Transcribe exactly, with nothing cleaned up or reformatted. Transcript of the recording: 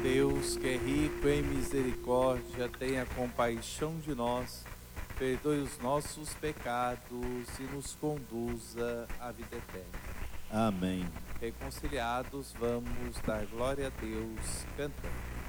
Deus, que é rico em misericórdia, tenha compaixão de nós, perdoe os nossos pecados e nos conduza à vida eterna. Amém. Reconciliados, vamos dar glória a Deus cantando.